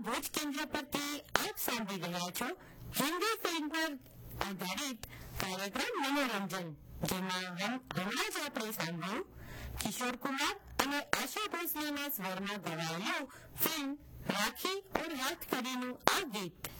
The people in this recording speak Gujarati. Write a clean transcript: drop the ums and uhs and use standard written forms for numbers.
ભુજ કેન્દ્ર પરથી આપ સાંભળી રહ્યા છો હિન્દી ફિલ્મ પર આધારિત કાર્યક્રમ મનોરંજન, જેમાં હમણાં જ આપણે સાંભળ્યું કિશોર કુમાર અને આશા ભોસલેના સ્વરમાં ગવાયેલું ફિલ્મ રાખી ઓર હાથ કરીનું આ ગીત.